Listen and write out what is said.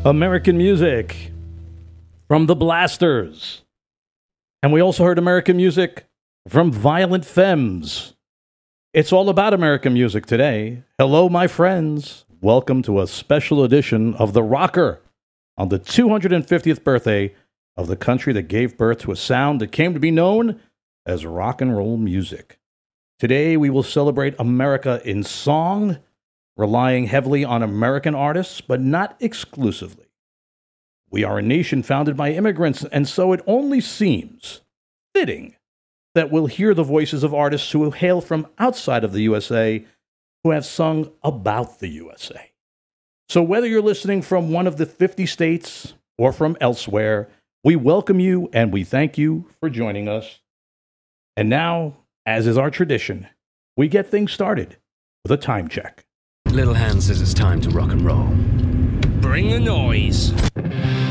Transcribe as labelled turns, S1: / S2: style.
S1: American music from the Blasters. And we also heard American music from Violent Femmes. It's all about American music today. Hello, my friends. Welcome to a special edition of The Rocker on the 250th birthday of the country that gave birth to a sound that came to be known as rock and roll music. Today, we will celebrate America in song, relying heavily on American artists, but not exclusively. We are a nation founded by immigrants, and so it only seems fitting that we'll hear the voices of artists who hail from outside of the USA who have sung about the USA. So whether you're listening from one of the 50 states or from elsewhere, we welcome you and we thank you for joining us. And now, as is our tradition, we get things started with a time check.
S2: Little Hand says it's time to rock and roll.
S3: Bring the noise.